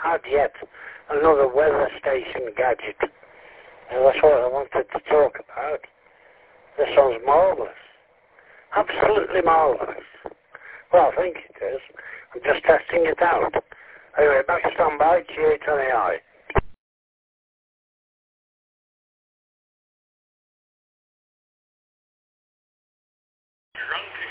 had yet another weather station gadget. And that's what I wanted to talk about. This one's marvellous. Absolutely marvellous. Well, I think it is. I'm just testing it out. Anyway, back to standby, GA20i. Drunk